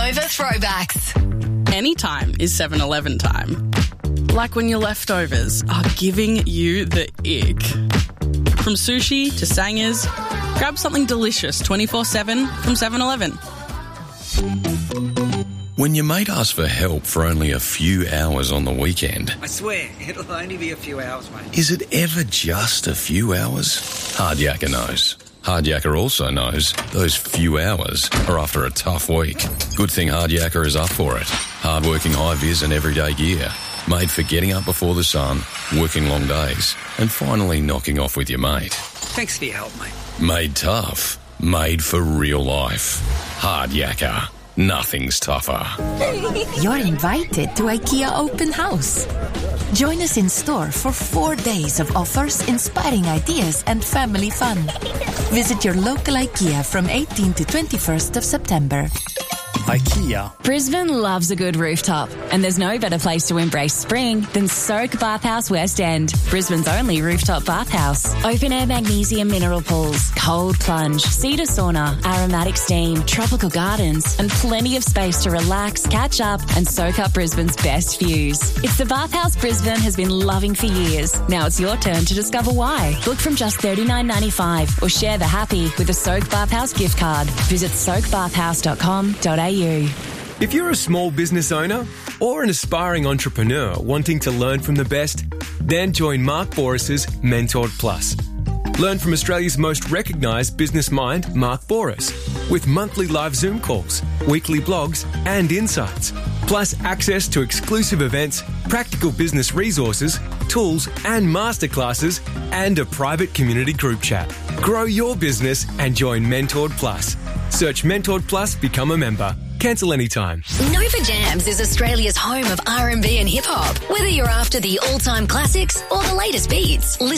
Nova Throwbacks. Anytime is 7-Eleven time. Like when your leftovers are giving you the ick. From sushi to sangers, grab something delicious 24/7 from 7-Eleven. When your mate asks for help for only a few hours on the weekend... I swear, it'll only be a few hours, mate. Is it ever just a few hours? Hardyaker knows. Hardyaker also knows those few hours are after a tough week. Good thing Hardyaker is up for it. Hard-working high-vis and everyday gear. Made for getting up before the sun, working long days, and finally knocking off with your mate. Thanks for your help, mate. Made tough. Made for real life. Hardyaker. Nothing's tougher. You're invited to IKEA Open House. Join us in store for 4 days of offers, inspiring ideas and family fun. Visit your local IKEA from 18th to 21st of September. IKEA. Brisbane loves a good rooftop, and there's no better place to embrace spring than Soak Bathhouse West End, Brisbane's only rooftop bathhouse. Open air magnesium mineral pools, cold plunge, cedar sauna, aromatic steam, tropical gardens, and plenty of space to relax, catch up, and soak up Brisbane's best views. It's the bathhouse Brisbane has been loving for years. Now it's your turn to discover why. Book from just $39.95 or share the happy with a Soak Bathhouse gift card. Visit soakbathhouse.com.au. If you're a small business owner or an aspiring entrepreneur wanting to learn from the best, then join Mark Boris's Mentored Plus. Learn from Australia's most recognised business mind, Mark Boris, with monthly live Zoom calls, weekly blogs and insights, plus access to exclusive events, practical business resources, tools and masterclasses, and a private community group chat. Grow your business and join Mentored Plus. Search Mentored Plus, become a member. Cancel anytime. Nova Jams is Australia's home of R&B and hip-hop. Whether you're after the all-time classics or the latest beats, listen